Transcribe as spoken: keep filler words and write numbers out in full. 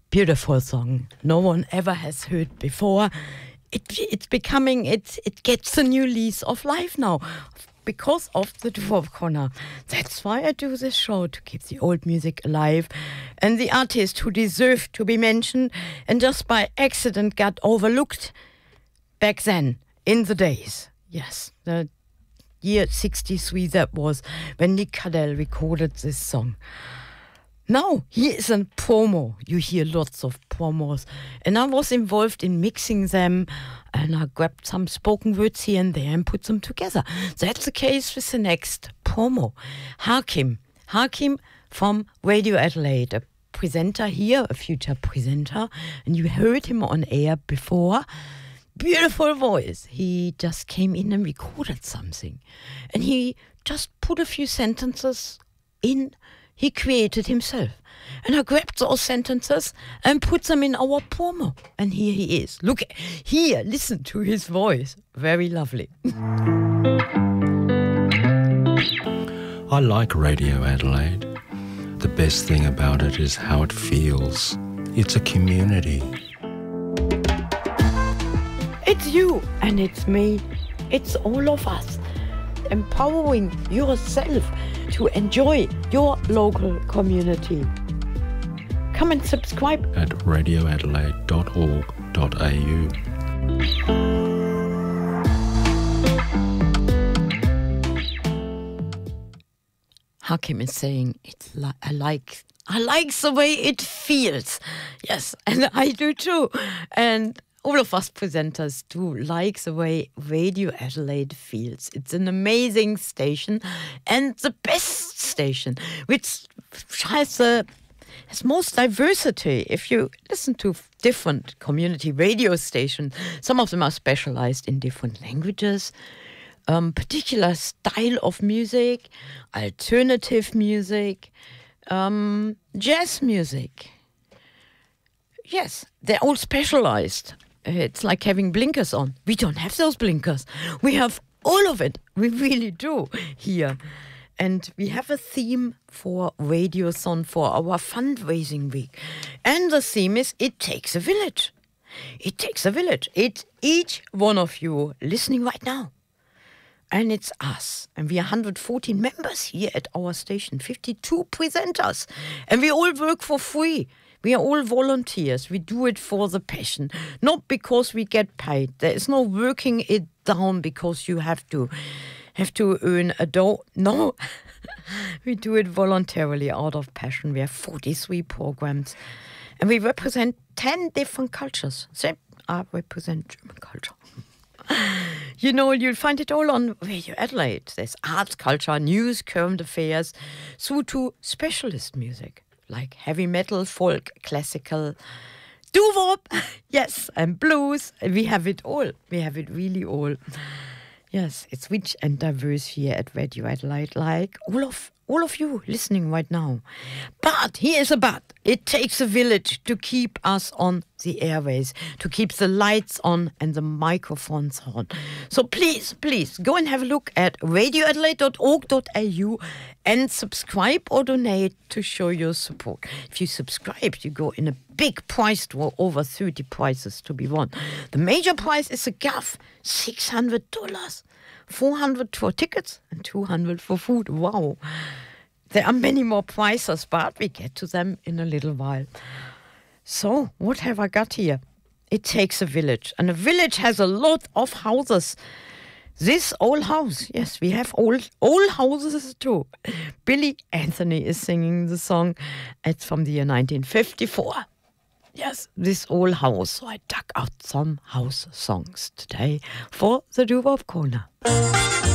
Beautiful song. No one ever has heard before. It, it's becoming, it, it gets a new lease of life now because of the Doo-Wop Corner. That's why I do this show, to keep the old music alive. And the artist who deserved to be mentioned and just by accident got overlooked back then, in the days. Yes, the year sixty-three that was, when Nick Cadell recorded this song. Now, here is a promo. You hear lots of promos. And I was involved in mixing them, and I grabbed some spoken words here and there and put them together. That's the case with the next promo. Hakim. Hakim from Radio Adelaide, a presenter here, a future presenter. And you heard him on air before. Beautiful voice. He just came in and recorded something. And he just put a few sentences in. He created himself. And I grabbed those sentences and put them in our promo. And here he is. Look, here, listen to his voice. Very lovely. I like Radio Adelaide. The best thing about it is how it feels. It's a community. It's you and it's me. It's all of us. Empowering yourself to enjoy your local community. Come and subscribe at radio adelaide dot org dot a u. Hakim is saying, it's li- I like I like the way it feels. Yes, and I do too. And all of us presenters do like the way Radio Adelaide feels. It's an amazing station and the best station, which has the has most diversity. If you listen to different community radio stations, some of them are specialized in different languages, um, particular style of music, alternative music, um, jazz music. Yes, they're all specialized. It's like having blinkers on. We don't have those blinkers. We have all of it. We really do here. And we have a theme for Radiothon for our fundraising week. And the theme is, it takes a village. It takes a village. It's each one of you listening right now. And it's us. And we are one hundred fourteen members here at our station, fifty-two presenters. And we all work for free. We are all volunteers. We do it for the passion, not because we get paid. There is no working it down because you have to have to earn a dough. No, we do it voluntarily out of passion. We have forty-three programs, and we represent ten different cultures. Same, I represent German culture. You know, you'll find it all on Radio Adelaide. There's arts, culture, news, current affairs, through to specialist music, like heavy metal, folk, classical, doo-wop, yes, and blues. We have it all. We have it really all. Yes, it's rich and diverse here at Radio Adelaide, like all of all of you listening right now. But here's a but. It takes a village to keep us on the airways, to keep the lights on and the microphones on. So please, please, go and have a look at radio adelaide dot org dot a u and subscribe or donate to show your support. If you subscribe, you go in a big prize draw, over thirty prizes to be won. The major prize is a gaff, six hundred dollars. four hundred for tickets and two hundred for food. Wow. There are many more prizes, but we get to them in a little while. So, what have I got here? It takes a village. And a village has a lot of houses. This old house, yes, we have old, old houses too. Billy Anthony is singing the song. It's from the year nineteen fifty-four. Yes, this old house. So I dug out some house songs today for the Doo-Wop Corner.